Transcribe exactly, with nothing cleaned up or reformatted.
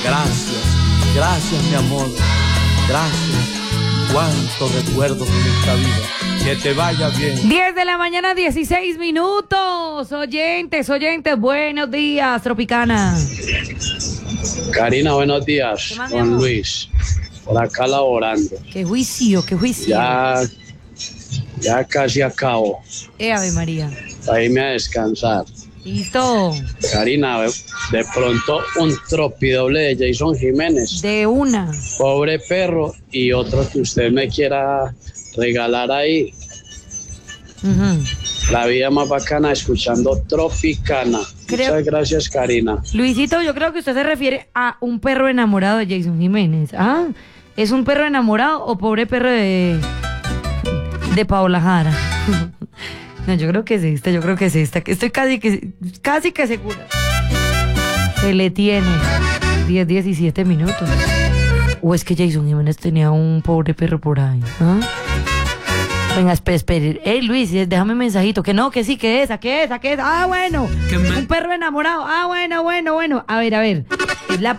Gracias, gracias mi amor, gracias. Cuántos recuerdos en esta vida. Que te vaya bien. diez de la mañana, dieciséis minutos. Oyentes, oyentes, buenos días, Tropicana. Karina, buenos días. Don Luis, por acá laborando. Qué juicio, qué juicio. Ya, ya casi acabo. Eh, Ave María. Para irme a descansar. Listo. Karina, de pronto un tropidoble de Jason Jiménez. De una. Pobre perro, y otro que usted me quiera regalar ahí. Uh-huh. La vida más bacana escuchando Tropicana. Creo... Muchas gracias, Karina. Luisito, yo creo que usted se refiere a un perro enamorado de Jason Jiménez. ¿Ah? ¿Es un perro enamorado o pobre perro de, de Paola Jara? No, yo creo que es esta, yo creo que es esta. Estoy casi que, casi que segura. Se le tiene diez, diecisiete minutos. ¿O es que Jason Jiménez tenía un pobre perro por ahí? ¿Ah? Venga, espera, espera. Hey, Luis, déjame un mensajito. Que no, que sí, que esa, que esa, que esa. Ah, bueno. Me... Un perro enamorado. Ah, bueno, bueno, bueno. A ver, a ver. Es la